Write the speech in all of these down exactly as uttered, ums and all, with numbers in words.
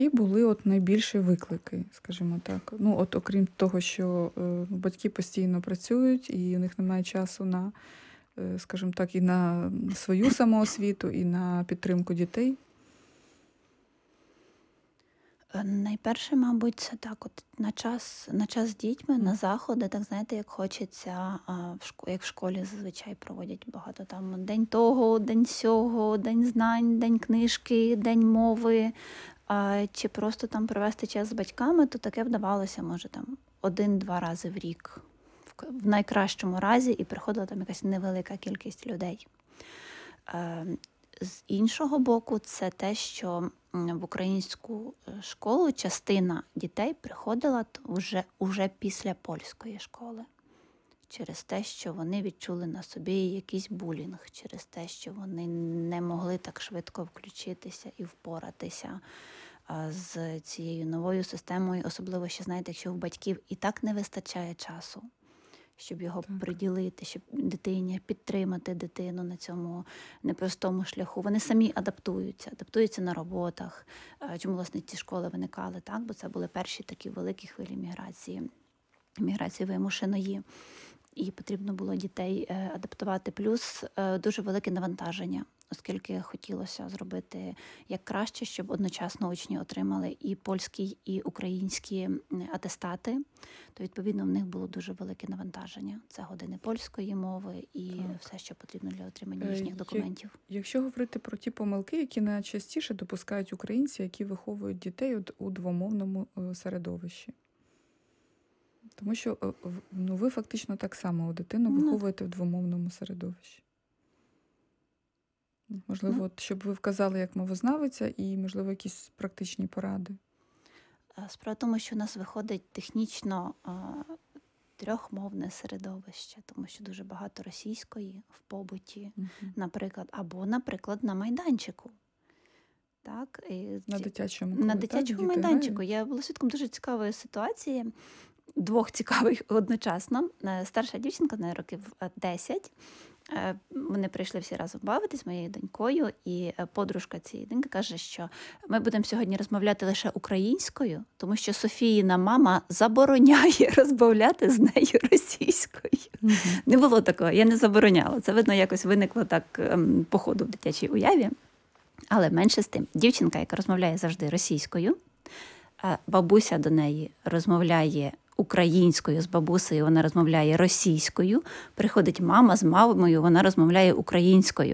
Які були от найбільші виклики, скажімо так? Ну, от окрім того, що е, батьки постійно працюють, і у них немає часу на, е, скажімо так, і на свою самоосвіту, і на підтримку дітей. Е, Найперше, мабуть, це так, от на час, на час з дітьми, на заходи, так знаєте, як хочеться, а, в шко- як в школі зазвичай проводять багато там день того, день сього, день знань, день книжки, день мови, а, чи просто там провести час з батьками, то таке вдавалося, може, там один-два рази в рік, в к- в найкращому разі, і приходила там якась невелика кількість людей. Е, З іншого боку, це те, що м, в українську е, школу частина дітей приходила т- уже, уже після польської школи. Через те, що вони відчули на собі якийсь булінг, через те, що вони не могли так швидко включитися і впоратися а, з цією новою системою. Особливо, ще, знаєте, якщо в батьків і так не вистачає часу, щоб його Так. приділити, щоб дитині підтримати дитину на цьому непростому шляху. Вони самі адаптуються, адаптуються на роботах. Е, Чому, власне, ті школи виникали, так? Бо це були перші такі великі хвилі міграції, міграції вимушеної. І потрібно було дітей е, адаптувати. Плюс е, дуже велике навантаження, оскільки хотілося зробити як краще, щоб одночасно учні отримали і польські, і українські м, атестати. То, відповідно, в них було дуже велике навантаження. Це години польської мови і Так. все, що потрібно для отримання Е, їхніх я- документів. Якщо говорити про ті помилки, які найчастіше допускають українці, які виховують дітей у, д- у двомовному е, середовищі. Тому що е, в- ну, ви фактично так само дитину Ну, виховуєте в двомовному середовищі. Можливо, ну, от, щоб ви вказали як мовознавиця і, можливо, якісь практичні поради. е, справа в тому, що у нас виходить технічно е, трьохмовне середовище, тому що дуже багато російської в побуті, Мгм. наприклад, або, наприклад, на майданчику. Так, і На ці- дитячому на коли, так, дитячому діти майданчику грають? я була свідком дуже цікавої ситуації, двох цікавих одночасно. Е, Старша дівчинка, на років е, десять. Е, Вони прийшли всі разом бавитись з моєю донькою, і е, подружка цієї доньки каже, що ми будемо сьогодні розмовляти лише українською, тому що Софіїна мама забороняє розмовляти з нею російською. Мгм. Не було такого, я не забороняла. Це, видно, якось виникло так ем, по ходу в дитячій уяві. Але менше з тим, дівчинка, яка розмовляє завжди російською, а бабуся до неї розмовляє українською з бабусею, вона розмовляє російською, приходить мама з мамою, вона розмовляє українською.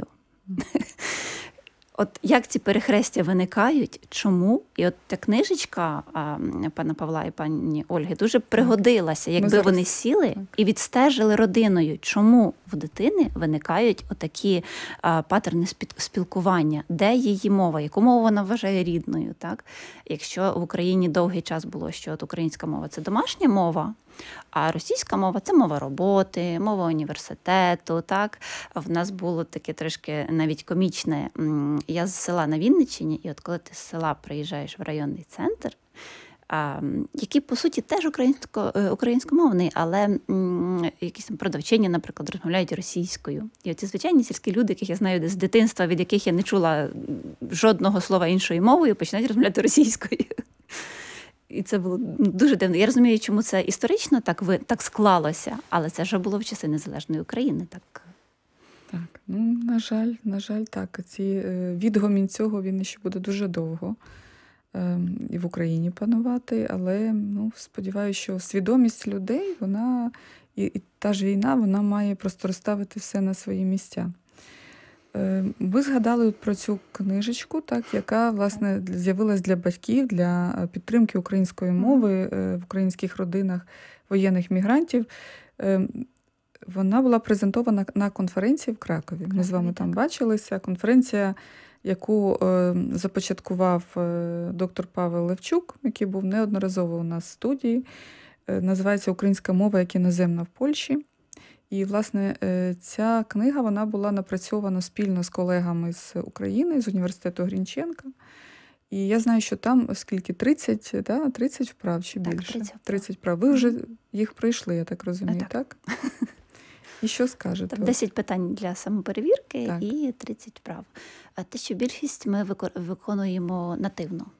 От як ці перехрестя виникають, чому? І от та книжечка а, пана Павла і пані Ольги дуже пригодилася, якби зараз- вони сіли так. і відстежили родиною, чому в дитини виникають отакі а, патерни спі- спілкування, де її мова, яку мову вона вважає рідною. Так? Якщо в Україні довгий час було, що от українська мова – це домашня мова, а російська мова – це мова роботи, мова університету. Так? В нас було таке трошки навіть комічне. М, Я з села на Вінниччині, і от коли ти з села приїжджаєш в районний центр, а, м, який, по суті, теж українсько, е, українськомовний, але м, якісь там продавчині, наприклад, розмовляють російською. І оці звичайні сільські люди, яких я знаю з дитинства, від яких я не чула м, жодного слова іншою мовою, починають розмовляти російською. І це було дуже дивно. Я розумію, чому це історично так, ви, так склалося, але це вже було в часи Незалежної України. Так. Так, ну, на жаль, на жаль, так. Ці, е, відгомін цього він ще буде дуже довго е, і в Україні панувати, але ну, сподіваюся, що свідомість людей, вона і, і та ж війна, вона має просто розставити все на свої місця. Е, Ви згадали про цю книжечку, так, яка, власне, для- з'явилась для батьків, для е, підтримки української мови е, в українських родинах воєнних мігрантів. Е, Вона була презентована на конференції в Кракові. Ми з вами Кракові, там так. бачилися. Конференція, яку е, започаткував е, доктор Павел Левчук, який був неодноразово у нас в студії. Е, називається «Українська мова як іноземна в Польщі». І, власне, е, ця книга вона була напрацьована спільно з колегами з України, з університету Грінченка. І я знаю, що там скільки тридцять, да? тридцять вправ чи Так, більше? тридцять вправ. тридцять вправ. Ви вже їх пройшли, я так розумію, Так. так? І що скажете? Там десять питань для самоперевірки Так. і тридцять вправ. А те, що більшість ми вико- виконуємо нативно.